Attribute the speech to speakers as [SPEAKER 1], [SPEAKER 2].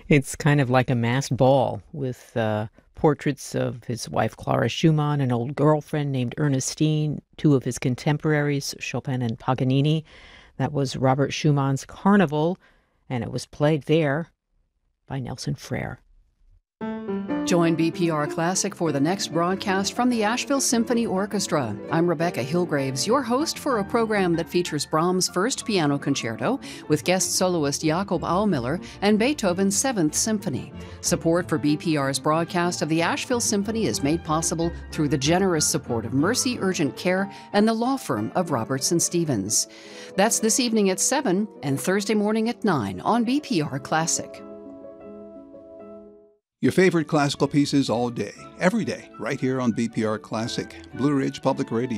[SPEAKER 1] It's kind of like a masked ball with portraits of his wife Clara Schumann, an old girlfriend named Ernestine, two of his contemporaries, Chopin and Paganini. That was Robert Schumann's Carnival, and it was played there by Nelson Frere.
[SPEAKER 2] Join BPR Classic for the next broadcast from the Asheville Symphony Orchestra. I'm Rebecca Hillgraves, your host for a program that features Brahms' First Piano Concerto with guest soloist Jakob Aumiller and Beethoven's Seventh Symphony. Support for BPR's broadcast of the Asheville Symphony is made possible through the generous support of Mercy Urgent Care and the law firm of Robertson Stevens. That's this evening at 7 and Thursday morning at 9 on BPR Classic.
[SPEAKER 3] Your favorite classical pieces all day, every day, right here on BPR Classic, Blue Ridge Public Radio.